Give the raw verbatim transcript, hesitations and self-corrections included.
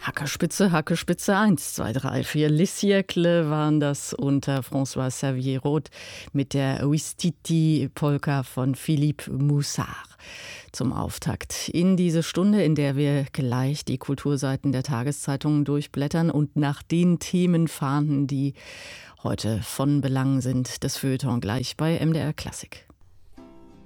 Hackerspitze, Hackerspitze, eins, zwei, drei, vier. Les Siècles waren das unter François Xavier-Roth mit der Ouistiti-Polka von Philippe Moussard zum Auftakt in diese Stunde, in der wir gleich die Kulturseiten der Tageszeitungen durchblättern und nach den Themen fahnden, die heute von Belang sind. Das Feuilleton gleich bei M D R Klassik.